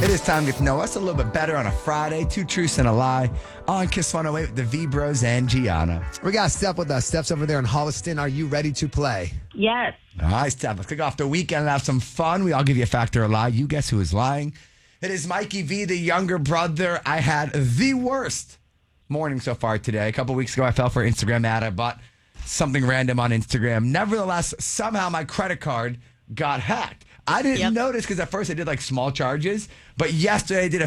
It is time to get to know us a little bit better on a Friday. Two truths and a lie on Kiss 108 with the V-Bros and Gianna. We got Steph with us. Steph's over there in Holliston. Are you ready to play? Yes. All right, Steph, let's kick off the weekend and have some fun. We all give you a fact or a lie. You guess who is lying. It is Mikey V, the younger brother. I had the worst morning so far today. A couple weeks ago, I fell for an Instagram ad. I bought something random on Instagram. Nevertheless, somehow my credit card got hacked. I didn't notice because at first I did like small charges, but yesterday I did a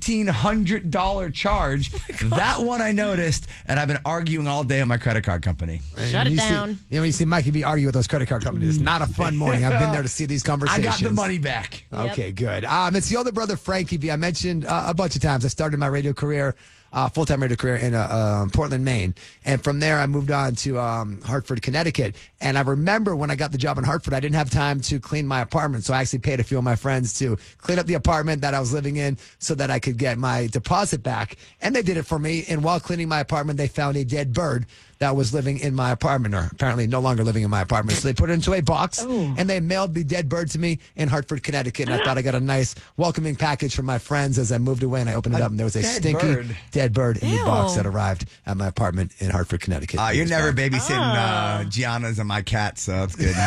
$1,500 charge. That one I noticed, and I've been arguing all day with my credit card company. Shut it down. When you see Mikey B argue with those credit card companies, it's not a fun morning. I've been there to see these I conversations. got the money back. Okay, good. It's the older brother, Frankie B. I mentioned a bunch of times I started my radio career, full-time radio career in Portland, Maine. And from there, I moved on to Hartford, Connecticut. And I remember when I got the job in Hartford, I didn't have time to clean my apartment. So I actually paid a few of my friends to clean up the apartment that I was living in so that I could get my deposit back. And they did it for me. And while cleaning my apartment, they found a dead bird that was living in my apartment, or apparently no longer living in my apartment. So they put it into a box, and they mailed the dead bird to me in Hartford, Connecticut. And I thought I got a nice welcoming package from my friends as I moved away, and I opened it up, and there was a stinky dead bird in the box that arrived at my apartment in Hartford, Connecticut. You're never babysitting Gianna's and my cat, so that's good.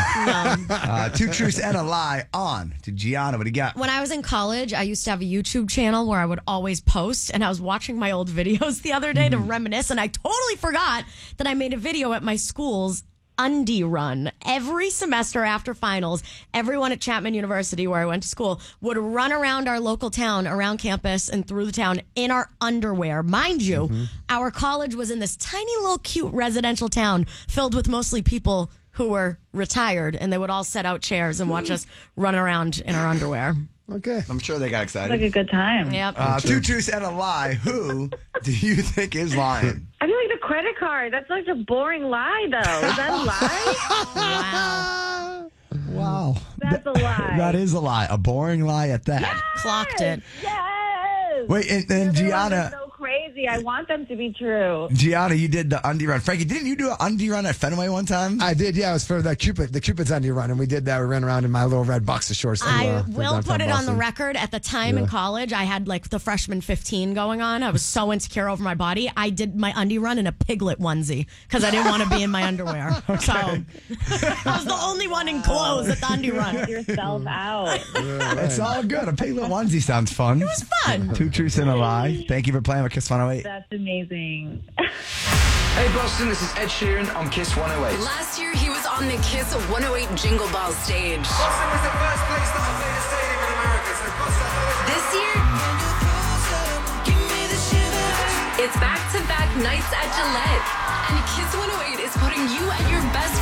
Two truths and a lie on to Gianna. What do you got? When I was in college, I used to have a YouTube channel where I would always post, and I was watching my old videos the other day to reminisce, and I totally forgot that I made a video at my school's undie run. Every semester after finals, everyone at Chapman University, where I went to school, would run around our local town, around campus and through the town in our underwear. Mind you, our college was in this tiny little cute residential town filled with mostly people who were retired, and they would all set out chairs and watch us run around in our underwear. Okay. I'm sure they got excited. Like a good time. Yep. Two truths and a lie. Who do you think is lying? I feel like the credit card. That's like a boring lie, though. Is that a lie? Wow. Wow. That's a lie. That is a lie. A boring lie at that. Yes! Clocked it. Yes. Wait, and Gianna. So crazy. I want them to be true. Gianna, you did the undie run. Frankie, didn't you do an undie run at Fenway one time? I did, yeah. It was for the Cupid's undie run, and we did that. We ran around in my little red boxer shorts. I will put it on the record. At the time in college, I had like the freshman 15 going on. I was so insecure over my body. I did my undie run in a Piglet onesie because I didn't want to be in my underwear. So I was the only one in clothes at the undie run. Put yourself out. It's all good. A piglet onesie sounds fun. It was fun. Two truths and a lie. Thank you for playing with Kiss 108. That's amazing. Hey Boston, this is Ed Sheeran on Kiss 108. Last year, he was on the Kiss 108 Jingle Ball stage. Boston was the first place that I played a stadium in America, so Boston. This year, it's back-to-back nights at Gillette. And Kiss 108 is putting you at your best